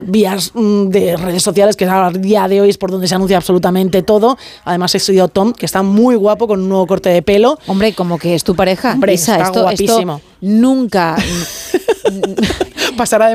vías de redes sociales, que a día de hoy es por donde se anuncia absolutamente todo. Además he estudiado Tom, que está muy guapo con un nuevo corte de pelo. Hombre, como que es tu pareja. Hombre, Isa, está guapísimo. esto nunca pasará de